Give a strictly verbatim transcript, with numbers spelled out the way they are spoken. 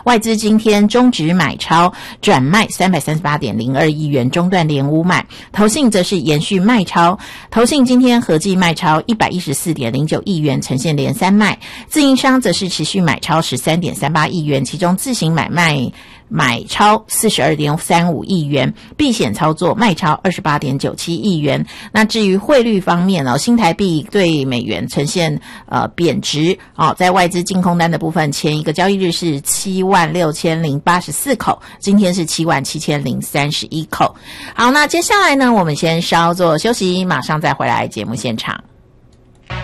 外资今天中值买超转卖 三百三十八点零二亿元，中段连五买，投信则是延续卖超，投信今天合计卖超 一百一十四点零九亿元，呈现连三卖，自营商则是持续买超 十三点三八亿元，其中自行买卖买超 四十二点三五亿元，避险操作卖超 二十八点九七亿元。那至于汇率方面呢、哦，新台币对美元呈现呃贬值哦，在外资净空单的部分，前一个交易日是七万六千零八十四口，今天是七万七千零三十一口。好，那接下来呢，我们先稍作休息，马上再回来节目现场。